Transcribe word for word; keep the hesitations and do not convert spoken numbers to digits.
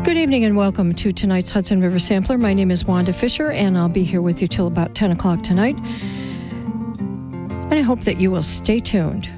Good evening and welcome to tonight's Hudson River Sampler. My name is Wanda Fisher, and I'll be here with you till about ten o'clock tonight. And I hope that you will stay tuned.